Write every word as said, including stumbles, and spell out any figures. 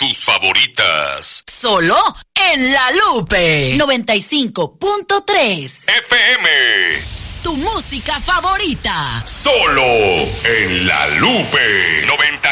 tus favoritas. Solo en La Lupe noventa y cinco punto tres F M. Tu música favorita. Solo en La Lupe noventa